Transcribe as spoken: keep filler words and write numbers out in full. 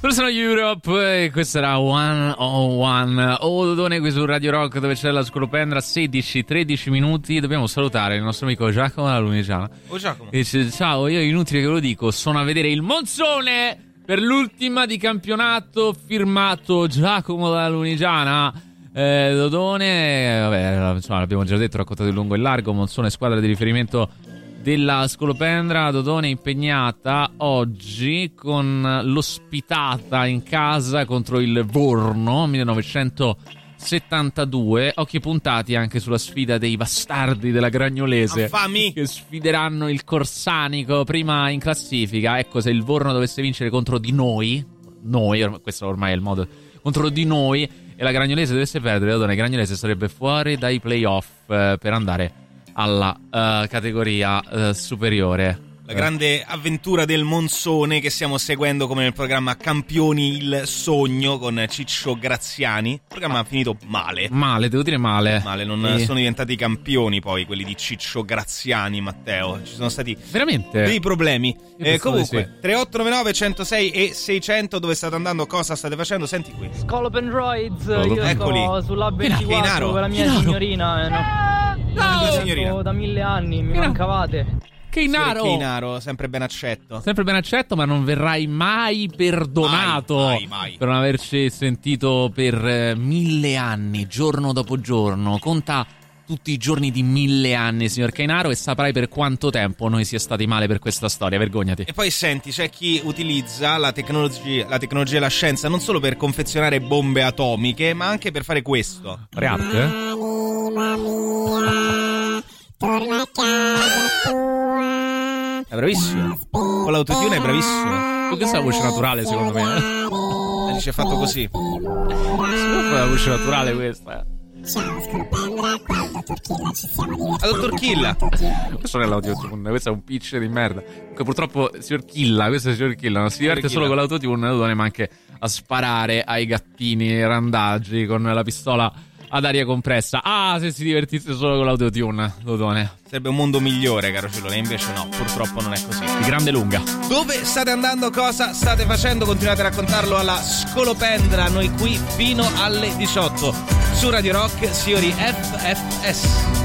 Loro sono Europe e questo era uno oh uno. Oh, Dodone qui su Radio Rock, dove c'è la scolopendra. Sedici tredici minuti. Dobbiamo salutare il nostro amico Giacomo dalla Lunigiana. Oh Giacomo. E dice: ciao, io è inutile che ve lo dico, sono a vedere il Monzone per l'ultima di campionato, firmato Giacomo dalla Lunigiana. eh, Dodone, vabbè, insomma, l'abbiamo già detto, raccontato in lungo e in largo. Monzone, squadra di riferimento della scolopendra. Dodone impegnata oggi con l'ospitata in casa contro il Vorno millenovecentosettantadue. Occhi puntati anche sulla sfida dei bastardi della Gragnolese, Affami. che sfideranno il Corsanico prima in classifica. Ecco, se il Vorno dovesse vincere contro di noi, noi, questo ormai è il modo, contro di noi, e la Gragnolese dovesse perdere, Dodone Gragnolese sarebbe fuori dai playoff eh, per andare alla uh, categoria uh, superiore. La grande avventura del Monzone che stiamo seguendo come nel programma Campioni il Sogno con Ciccio Graziani. Il programma ha finito male. Male, devo dire male. Male, non E... sono diventati campioni poi quelli di Ciccio Graziani, Matteo. Ci sono stati veramente dei problemi. Eh, comunque, sì. tre otto nove nove centosei e seicento, dove state andando, cosa state facendo? Senti qui. Scolopen Droids, Oh, io eccoli. sto sull'A ventiquattro con la mia Chinaro. signorina. Eh, no. No, Io signorina. sto da mille anni, mi Chinaro. mancavate. Cheinaro. Cheinaro, sempre ben accetto. Sempre ben accetto, ma non verrai mai perdonato Mai, mai, mai. per non averci sentito per eh, mille anni, giorno dopo giorno. Conta tutti i giorni di mille anni, signor Cheinaro, e saprai per quanto tempo noi sia stati male per questa storia. Vergognati. E poi senti, c'è chi utilizza la tecnologia, la tecnologia e la scienza non solo per confezionare bombe atomiche, ma anche per fare questo. React, eh? Torna a casa tua. È bravissimo. Con l'autotune è bravissimo. Tu, questa è la voce naturale, secondo me. E ci è fatto così. Secondo me è la voce naturale questa. Ciao scolopendra, qua al dottor Killa ci siamo divertiti. Al dottor Killa. Questo non è l'autotune, questo è un pitch di merda. Comunque, purtroppo, signor Killa, questo è il signor Killa, non si diverte Killa. solo con l'autotune, Dodone, ma anche a sparare ai gattini randaggi con la pistola ad aria compressa. Ah, se si divertisse solo con l'autotune, Dodone. Sarebbe un mondo migliore, caro Cellone, invece no, purtroppo non è così. Di grande lunga. Dove state andando? Cosa state facendo? Continuate a raccontarlo alla scolopendra. Noi qui fino alle diciotto su Radio Rock, signori F F S.